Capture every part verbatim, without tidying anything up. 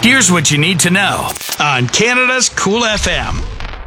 Here's what you need to know on Canada's Cool F M.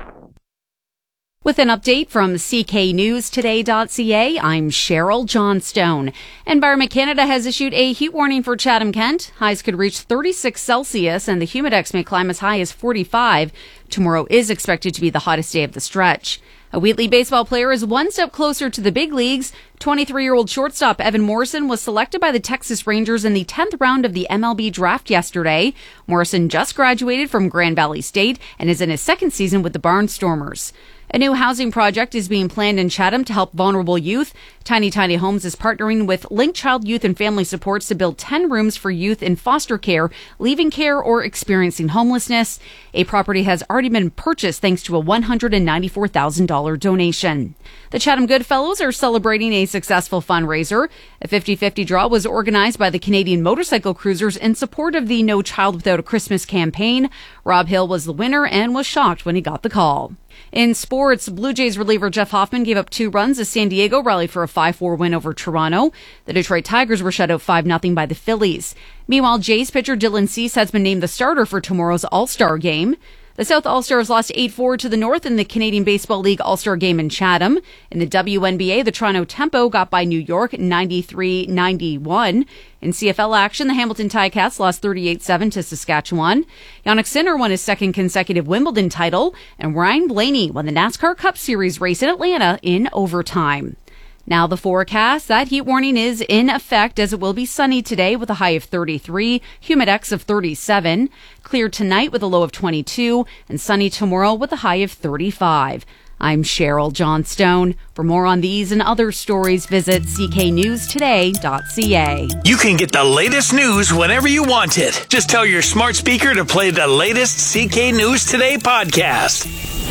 With an update from C K News Today dot C A, I'm Cheryl Johnstone. Environment Canada has issued a heat warning for Chatham-Kent. Highs could reach thirty-six Celsius and the humidex may climb as high as forty-five. Tomorrow is expected to be the hottest day of the stretch. A Wheatley baseball player is one step closer to the big leagues. twenty-three-year-old shortstop Evan Morrison was selected by the Texas Rangers in the tenth round of the M L B draft yesterday. Morrison just graduated from Grand Valley State and is in his second season with the Barnstormers. A new housing project is being planned in Chatham to help vulnerable youth. Tiny Tiny Homes is partnering with Link Child Youth and Family Supports to build ten rooms for youth in foster care, leaving care, or experiencing homelessness. A property has already been purchased thanks to a one hundred ninety-four thousand dollars donation. The Chatham Goodfellows are celebrating a successful fundraiser. A fifty-fifty draw was organized by the Canadian Motorcycle Cruisers in support of the No Child Without a Christmas campaign. Rob Hill was the winner and was shocked when he got the call. In sports, Blue Jays reliever Jeff Hoffman gave up two runs as San Diego rallied for a five four win over Toronto. The Detroit Tigers were shut out five nothing by the Phillies. Meanwhile, Jays pitcher Dylan Cease has been named the starter for tomorrow's All-Star game. The South All-Stars lost eight four to the North in the Canadian Baseball League All-Star game in Chatham. In the W N B A, the Toronto Tempo got by New York ninety-three ninety-one. In C F L action, the Hamilton Ticats lost thirty-eight seven to Saskatchewan. Jannik Sinner won his second consecutive Wimbledon title, and Ryan Blaney won the NASCAR Cup Series race in Atlanta in overtime. Now the forecast. That heat warning is in effect as it will be sunny today with a high of thirty-three, humidex of thirty-seven, clear tonight with a low of twenty-two, and sunny tomorrow with a high of thirty-five. I'm Cheryl Johnstone. For more on these and other stories, visit C K News Today dot C A. You can get the latest news whenever you want it. Just tell your smart speaker to play the latest C K News Today podcast.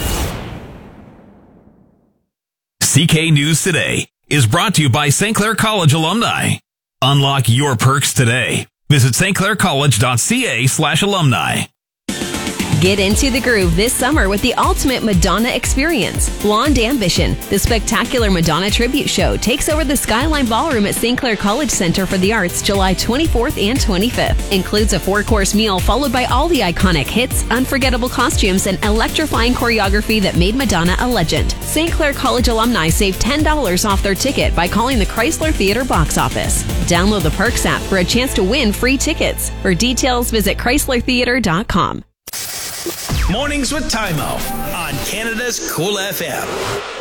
C K News Today is brought to you by Saint Clair College alumni. Unlock your perks today. Visit Saint Clair College dot C A slash alumni. Get into the groove this summer with the ultimate Madonna experience. Blonde Ambition, the spectacular Madonna tribute show, takes over the Skyline Ballroom at Saint Clair College Center for the Arts July twenty-fourth and twenty-fifth. Includes a four-course meal followed by all the iconic hits, unforgettable costumes, and electrifying choreography that made Madonna a legend. Saint Clair College alumni save ten dollars off their ticket by calling the Chrysler Theatre box office. Download the Perks app for a chance to win free tickets. For details, visit Chrysler Theatre dot com. Mornings with Timo on Canada's Cool F M.